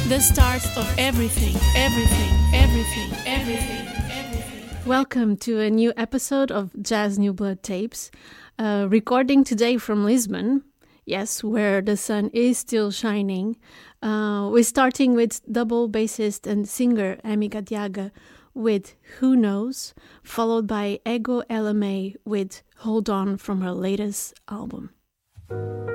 The start of everything, everything, everything, everything, everything. Welcome to a new episode of Jazz New Blood Tapes, recording today from Lisbon, yes, where the sun is still shining. We're starting with double bassist and singer Amy Gadiaga with Who Knows, followed by Ego LMA with Hold On from her latest album.